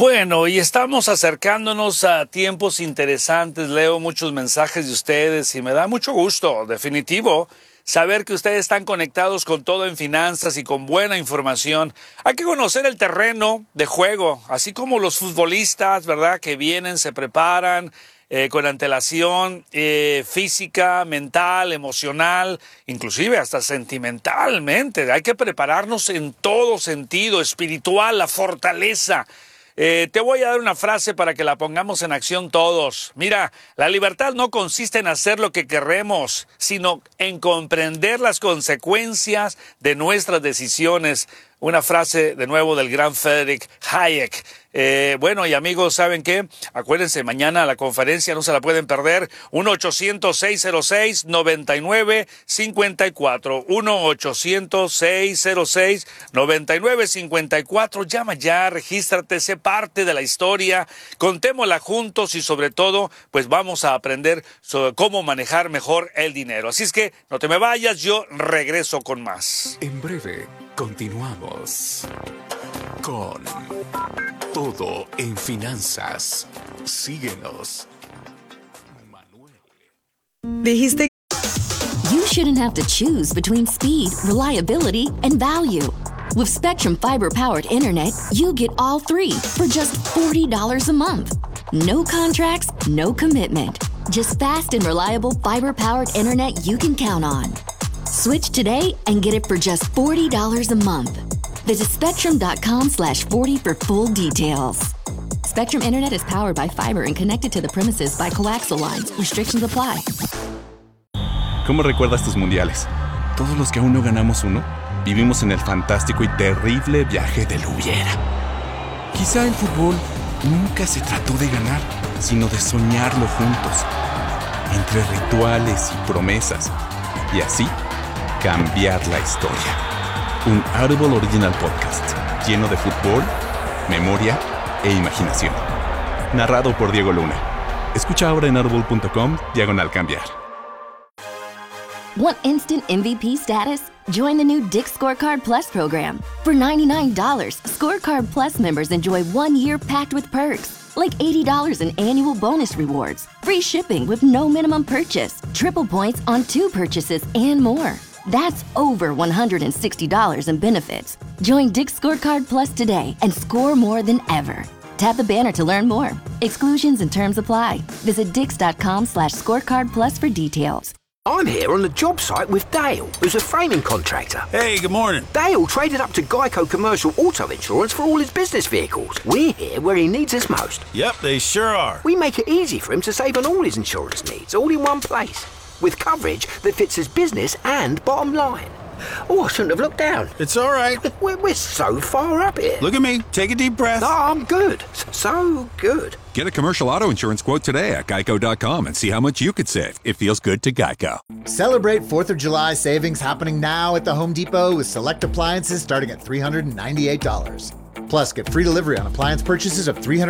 Bueno, y estamos acercándonos a tiempos interesantes. Leo muchos mensajes de ustedes y me da mucho gusto, definitivo, saber que ustedes están conectados con todo en finanzas y con buena información. Hay que conocer el terreno de juego, así como los futbolistas, ¿verdad? Que vienen, se preparan con antelación física, mental, emocional, inclusive hasta sentimentalmente. Hay que prepararnos en todo sentido, espiritual, la fortaleza. Te voy a dar una frase para que la pongamos en acción todos. Mira, la libertad no consiste en hacer lo que queremos, sino en comprender las consecuencias de nuestras decisiones. Una frase de nuevo del gran Friedrich Hayek. Bueno, y amigos, ¿saben qué? Acuérdense, mañana la conferencia no se la pueden perder. 1-800-606-9954. 1-800-606-9954. Llama ya, regístrate, sé parte de la historia. Contémosla juntos y sobre todo, pues vamos a aprender sobre cómo manejar mejor el dinero. Así es que no te me vayas, yo regreso con más. En breve, continuamos con Todo en Finanzas. Síguenos. Dijiste. You shouldn't have to choose between speed, reliability, and value. With Spectrum Fiber-powered internet, you get all three for just $40 a month. No contracts, no commitment. Just fast and reliable fiber-powered internet you can count on. Switch today and get it for just $40 a month. Visit Spectrum.com/40 for full details. Spectrum Internet is powered by fiber and connected to the premises by coaxial lines. Restrictions apply. ¿Cómo recuerdas tus mundiales? Todos los que aún no ganamos uno, vivimos en el fantástico y terrible viaje del hubiera. Quizá el fútbol nunca se trató de ganar, sino de soñarlo juntos. Entre rituales y promesas. Y así, cambiar la historia. Un Audible Original Podcast, lleno de fútbol, memoria e imaginación. Narrado por Diego Luna. Escucha ahora en audible.com/cambiar. Want instant MVP status? Join the new Dick's Scorecard Plus program. For $99, Scorecard Plus members enjoy 1 year packed with perks, like $80 in annual bonus rewards, free shipping with no minimum purchase, triple points on 2 purchases, and more. That's over $160 in benefits. Join Dick's Scorecard Plus today and score more than ever. Tap the banner to learn more. Exclusions and terms apply. Visit dix.com/scorecard plus for details. I'm here on the job site with Dale, who's a framing contractor. Hey, good morning. Dale traded up to Geico Commercial Auto Insurance for all his business vehicles. We're here where he needs us most. Yep, they sure are. We make it easy for him to save on all his insurance needs, all in one place, with coverage that fits his business and bottom line. Oh, I shouldn't have looked down. It's all right. We're so far up here. Look at me. Take a deep breath. No, I'm good. So good. Get a commercial auto insurance quote today at geico.com and see how much you could save. It feels good to Geico. Celebrate 4th of July savings happening now at the Home Depot with select appliances starting at $398. Plus, get free delivery on appliance purchases of $300